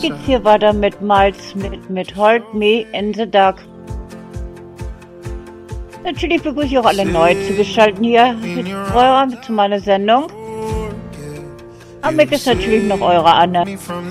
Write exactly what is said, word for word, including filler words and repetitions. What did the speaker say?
geht's hier weiter mit Miles, mit, mit Hold Me in the Dark. Natürlich begrüße ich auch alle neu zugeschaltet hier mit eurer, zu meiner Sendung. Aber mir ist natürlich noch eure Anne.